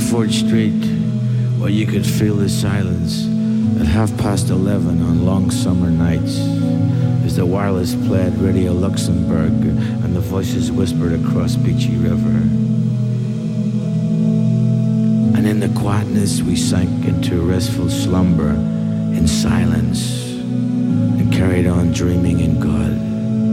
Hereford Street, where you could feel the silence at 11:30 on long summer nights, as the wireless played Radio Luxembourg and the voices whispered across Beachy River. And in the quietness we sank into restful slumber in silence and carried on dreaming in God.